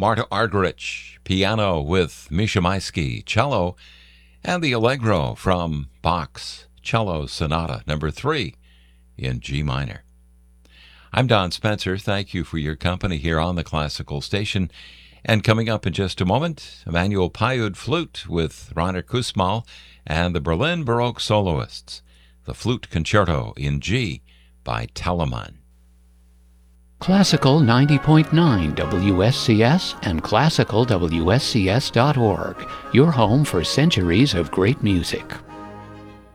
Marta Argerich, piano with Misha Maisky, cello, and the Allegro from Bach's Cello Sonata No. 3 in G minor. I'm Don Spencer. Thank you for your company here on the Classical Station. And coming up in just a moment, Emanuel Payud flute with Rainer Kussmaul and the Berlin Baroque soloists, the Flute Concerto in G by Telemann. Classical 90.9 WSCS and classicalwscs.org, your home for centuries of great music.